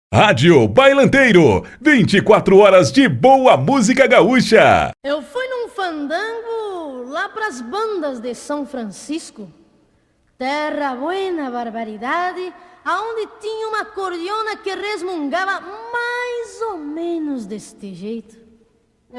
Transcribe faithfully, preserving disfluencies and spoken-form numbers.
Rádio Bailanteiro, vinte e quatro horas de boa música gaúcha. Eu fui num fandango lá pras bandas de São Francisco, terra buena barbaridade, aonde tinha uma cordiona que resmungava mais ou menos deste jeito.